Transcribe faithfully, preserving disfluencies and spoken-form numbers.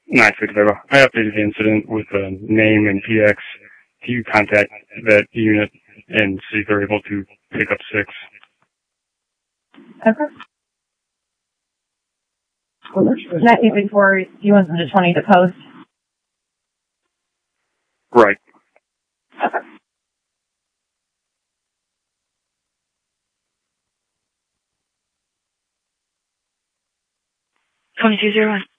nine six zero. I updated the incident with a name and P X. Can you contact that unit and see if they're able to pick up six? Okay. That be before you want them to twenty to post? Right. Okay. twenty-two zero one.